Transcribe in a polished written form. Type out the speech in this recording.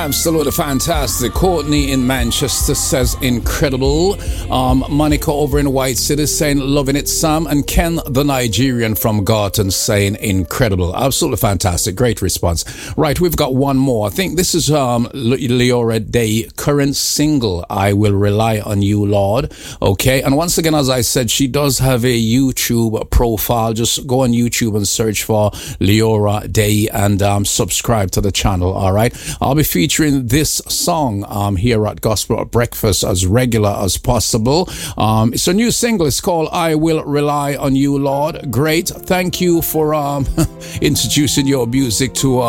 Absolutely fantastic. Courtney in Manchester says incredible. Monica over in White City saying loving it, Sam. And Ken the Nigerian from Garton saying incredible. Absolutely fantastic. Great response. Right, we've got one more. I think this is Leora Day current single, I Will Rely on You, Lord. Okay, and once again, as I said, she does have a YouTube profile. Just go on YouTube and search for Leora Day and subscribe to the channel. All right, I'll be featuring this song here at Gospel Breakfast as regular as possible. It's a new single. It's called I Will Rely on You, Lord. Great. Thank you for introducing your music to